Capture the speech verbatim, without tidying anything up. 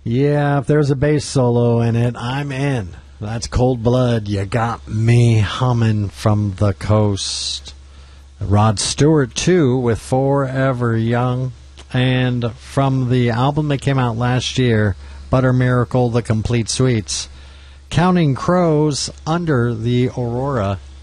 Yeah, if there's a bass solo in it, I'm in. That's Cold Blood. You got me humming from the coast. Rod Stewart, too, with Forever Young. And from the album that came out last year, Butter Miracle, The Complete Suites, Counting Crows, Under the Aurora.